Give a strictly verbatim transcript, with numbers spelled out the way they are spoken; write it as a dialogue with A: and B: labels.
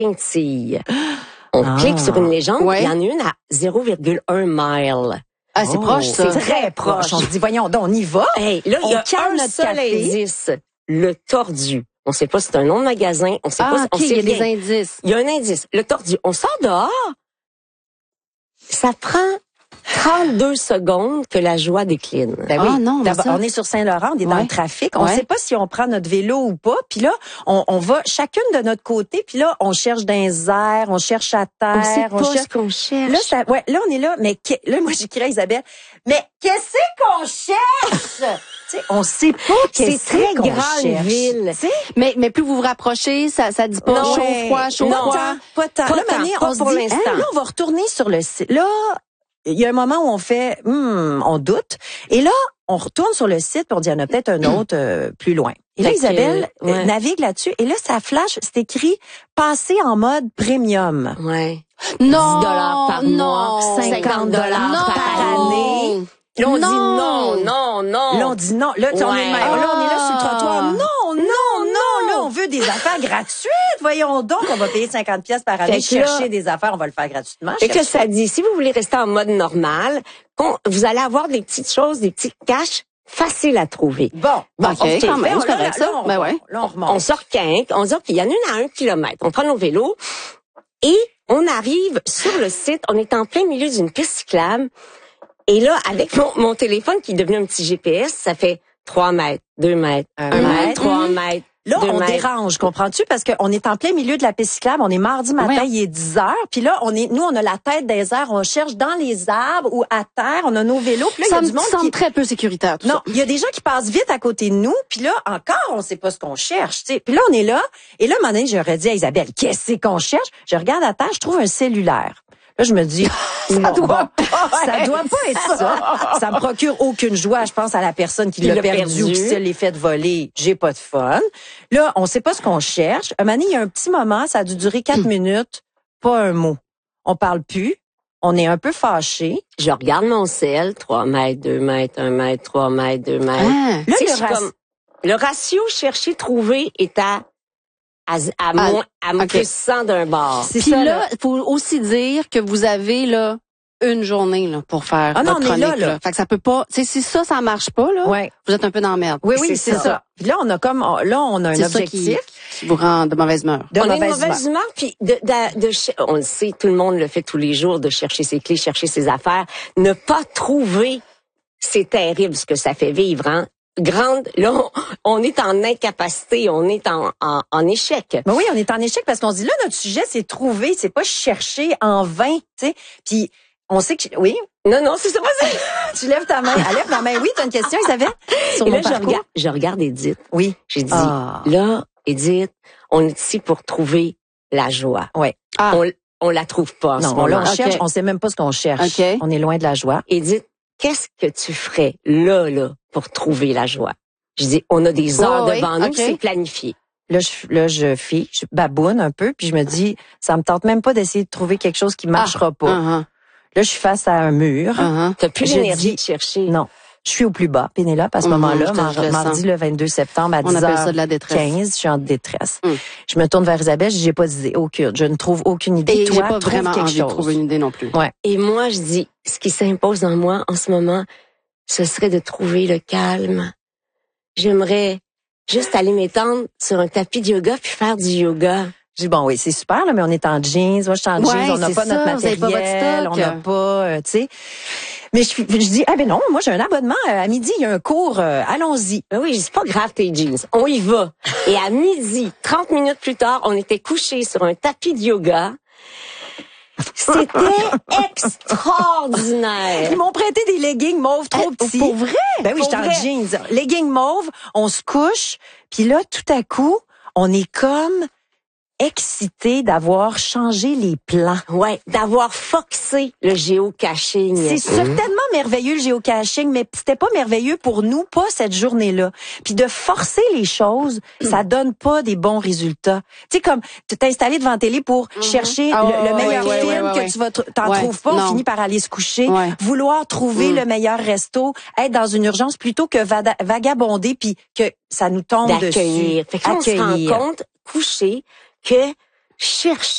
A: scintille. On
B: Ah.
A: clique sur une légende,
C: Ouais.
A: il y en a une à zéro virgule un mile.
C: Ah, c'est
B: Oh,
C: proche, ça.
A: c'est très proche.
B: On se dit, voyons donc, on y va.
A: Hey, là, il y
B: On
A: a
B: calme
A: un
B: notre
A: seul
B: café.
A: indice, le tordu. On sait pas si c'est un nom de magasin, on sait
C: Ah,
A: pas,
C: OK,
A: on sait
C: il y a
A: rien.
C: des indices.
A: Il y a un indice, le tordu. On sort dehors, ça prend trente-deux secondes que la joie décline.
B: Ben
C: Ah,
B: oui.
C: non, mais
B: D'abord,
C: ça-
B: on est sur Saint-Laurent, on est dans
C: Ouais.
B: le trafic. On
C: Ouais.
B: sait pas si on prend notre vélo ou pas. Puis là, on, on va chacune de notre côté. Puis là, on cherche dans les airs, on cherche à terre.
A: On sait pas
B: cherche...
A: ce qu'on cherche.
B: Là, ça, ouais, là, on est là. Mais que- là, moi, j'écris à Isabelle. Mais qu'est-ce qu'on cherche? Tu sais, on sait pas
A: C'est
B: qu'est-ce
A: très
B: qu'on
A: grande
B: cherche.
A: ville.
B: Tu sais?
C: Mais, mais plus vous vous rapprochez, ça, ça dit pas
A: Non.
C: chaud, froid, chaud,
A: Non.
C: froid.
B: Pas tant.
A: Pas
B: Là,
A: tant,
B: Mané,
A: pas
B: on se
A: pour
B: dit,
A: l'instant.
B: hein, là, on va retourner sur le site. Là, il y a un moment où on fait, hmm, on doute. Et là, on retourne sur le site pour dire, il y en a peut-être un autre euh, plus loin. Et là,
A: Fait que,
B: Isabelle euh,
A: ouais.
B: navigue là-dessus. Et là, ça flash, c'est écrit, passer en mode premium.
A: Ouais.
C: Non,
A: dix dollars par
C: non,
A: mois, cinquante dollars
C: non,
A: par année. Là, on
C: Non.
A: dit non, non, non.
B: Là, on dit non. Là, tu sais, on est,
A: Ouais.
B: là, on est là sur le
C: Ah.
B: trottoir. Non, non, non. Là, on veut des affaires gratuites. Voyons donc, on va payer cinquante pièces par année,
A: Fait que là-
B: chercher des affaires, on va le faire gratuitement.
A: Et que
B: chercher.
A: ça dit, si vous voulez rester en mode normal, qu'on- vous allez avoir des petites choses, des petites caches faciles à trouver.
B: Bon,
C: Bon,
B: bon,
C: OK, quand même,
B: Fait, on-
C: c'est correct, ça.
B: on,
C: Ben ouais.
B: là, on remonte.
A: On sort quinque, on dit, OK, il y en a une à un kilomètre. On prend nos vélos et on arrive sur le site. On est en plein milieu d'une piste cyclable. Et là, avec mon, mon téléphone qui est devenu un petit G P S, ça fait trois mètres, deux mètres,
B: Un
A: un
B: mètre.
A: mètre, trois mètres.
B: Là,
A: deux
B: on
A: mètres.
B: dérange, comprends-tu? Parce qu'on est en plein milieu de la piste cyclable, on est mardi matin,
C: Voyons.
B: il est dix heures, puis là, on est, nous, on a la tête des airs, on cherche dans les arbres ou à terre, on a nos vélos, puis là, il y
C: Ça
B: a
C: me
B: du monde
C: semble
B: qui...
C: très peu sécuritaire, tout
B: Non,
C: ça.
B: il y a des gens qui passent vite à côté de nous, puis là, encore, on sait pas ce qu'on cherche, tu sais. Puis là, on est là, et là, à un moment donné, j'aurais dit à Isabelle, qu'est-ce qu'on cherche? Je regarde à terre, je trouve un cellulaire. Là, je me dis, ça
C: doit
B: doit
C: pas
B: ça doit pas être ça. Ça me procure aucune joie. Je pense à la personne qui
A: Qui
B: l'a
A: l'a
B: perdu,
A: perdu.
B: ou qui se l'est fait voler. J'ai pas de fun. Là, on sait pas ce qu'on cherche. Un moment donné, il y a un petit moment, ça a dû durer quatre minutes, pas un mot. On parle plus. On est un peu fâchés.
A: Je regarde mon sel, trois mètres, deux mètres, un mètre, trois mètres, deux mètres.
C: Ah.
B: Là,
A: Tu sais,
B: le
A: je suis
B: raci-
A: comme- le ratio chercher-trouver est à, à, à, moins, à
C: ok.
A: plus cent d'un bord.
B: C'est
C: Puis
B: ça,
C: là, il faut aussi dire que vous avez là une journée là pour faire
B: Ah non,
C: votre
B: on est là,
C: chronique.
B: là.
C: Là. Fait que ça peut pas. Tu sais, si ça, ça marche pas là,
B: Ouais.
C: vous êtes un peu dans la merde.
B: Oui, oui,
A: C'est
B: c'est
A: ça.
B: ça. Puis là, on a comme, on- là, on a un
C: C'est ça qui,
B: objectif
C: qui vous rend de mauvaise humeur.
B: de
A: on est de
B: mauvaise humeur.
A: mauvaise humeur, puis de, de, de, ch- on le sait, tout le monde le fait tous les jours, de chercher ses clés, chercher ses affaires. Ne pas trouver, c'est terrible ce que ça fait vivre, hein. Grande, là, on, on est en incapacité, on est en, en, en échec.
B: Ben oui, on est en échec parce qu'on se dit là, notre sujet, c'est trouver, c'est pas chercher en vain, tu sais. Puis on sait que, oui,
A: Non, non, c'est ça, vas-y.
B: tu lèves ta main. Elle lève la main. Oui, tu as une question, Isabelle? Sur
A: Et
B: mon
A: là, je
B: parcours?
A: regarde, je regarde Edith.
B: Oui.
A: J'ai dit,
B: Ah.
A: là, Edith, on est ici pour trouver la joie.
B: Ouais.
C: Ah.
A: On, on la trouve pas en ce
B: Non,
A: moment.
B: là, on
C: Ok.
B: cherche, on sait même pas ce qu'on cherche.
C: Ok.
B: On est loin de la joie.
A: Edith, qu'est-ce que tu ferais là, là, pour trouver la joie? Je dis, on a des
C: Oh,
A: heures
C: oui,
A: devant nous,
C: ok.
A: c'est planifié.
B: Là, je, là, je fie, je baboune un peu, puis je me dis, ça me tente même pas d'essayer de trouver quelque chose qui marchera pas.
C: Uh-huh,
B: Là, je suis face à un mur.
C: uh-huh.
A: T'as plus
B: Je
A: l'énergie
B: dis-
A: de chercher.
B: Non. Je suis au plus bas, Pénélope, à ce
C: Mhm,
B: moment-là,
C: je te-
B: mar-
C: je le
B: mardi
C: sens.
B: le vingt-deux septembre à
C: On
B: dix
C: appelle
B: heures
C: ça de la détresse.
B: quinze, je suis en détresse.
C: Mm.
B: Je me tourne vers Isabelle, je dis, j'ai pas d'idée, aucune. Je ne trouve aucune idée.
C: Et
B: Toi,
C: j'ai pas
B: trouve
C: vraiment
B: quelque
C: envie
B: chose.
C: de trouver une idée non plus.
B: Ouais.
A: Et moi, je dis, ce qui s'impose en moi en ce moment, ce serait de trouver le calme. J'aimerais juste aller m'étendre sur un tapis de yoga puis faire du yoga.
B: Je dis, bon, oui, c'est super, là, mais on est en jeans. Moi, je suis en
C: Ouais,
B: jeans. On n'a
C: c'est
B: pas notre
C: ça, vous avez pas votre
B: matériel.
C: stock.
B: On n'a pas, euh, tu sais. Mais je, je dis, ah ben non, moi, j'ai un abonnement. euh, À midi, il y a un cours. euh, allons-y.
A: Ben oui, c'est pas grave tes jeans. On y va. Et à midi, trente minutes plus tard, on était couchés sur un tapis de yoga. C'était extraordinaire.
B: Ils m'ont prêté des leggings mauves trop
C: Eh,
B: petits.
C: pour vrai?
B: Ben oui,
A: Pour
B: j'étais en
A: vrai.
B: jeans. Leggings mauves, on se couche. Puis là, tout à coup, on est comme excité d'avoir changé les plans.
A: Ouais, d'avoir foxé le géocaching.
B: C'est certainement merveilleux le géocaching, mais c'était pas merveilleux pour nous, pas cette journée-là. Puis de forcer les choses, ça donne pas des bons résultats. Tu sais, comme tu t'es installé devant la télé pour chercher
C: Ah,
B: le,
C: ouais,
B: le
C: ouais,
B: meilleur
C: ouais,
B: film
C: ouais, ouais,
B: que
C: ouais.
B: tu vas tr- t'en
C: Ouais,
B: trouves pas, on
C: non.
B: finit par aller se coucher,
C: Ouais.
B: vouloir trouver
C: Mm.
B: le meilleur resto, être dans une urgence plutôt que vada- vagabonder puis que ça nous tombe dessus.
A: D'accueillir. Fait que là, on se
B: Accueillir.
A: rend compte, couché, que chercher